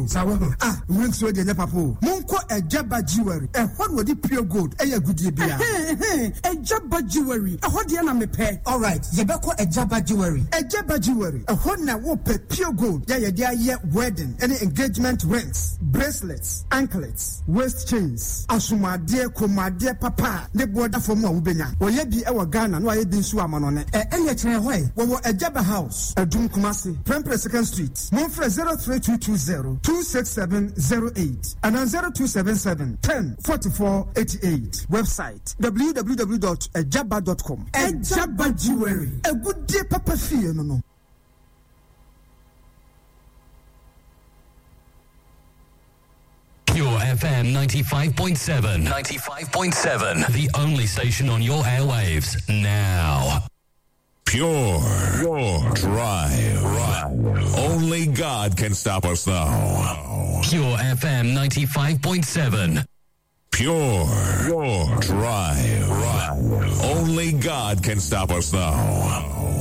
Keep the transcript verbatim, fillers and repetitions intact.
Sawa. Ah, when so de papo. Monko Ejaba Jewelry. E hon wo di pure gold. E ya goodie bia. Ejaba Jewelry. E ho de na me pe. All right. Ye be ko Ejaba Jewelry. Ejaba Jewelry. E hon na wo pe pure gold. Ya ye dia ye wedding, any engagement rings, bracelets, anklets, waist chains. Asumade komade papa. Ne border for mo ubenya. Wo ye bi e wo Ghana no ye bi nsu amanone. E enye kire hoy. Wo Ejaba House. Edum Kumasi. Prempre Second Street. Monfre zero three two two zero two six seven zero eight and on zero two seven seven ten forty-four eighty-eight. Website w w w dot ejaba dot com. Ejaba Jewelry. A good day papa fee no no. Pure F M ninety-five point seven. ninety-five point seven. The only station on your airwaves now. Pure, pure drive. Drive. Only God can stop us now. Pure F M ninety-five point seven. Pure, pure drive. Drive. Only God can stop us now.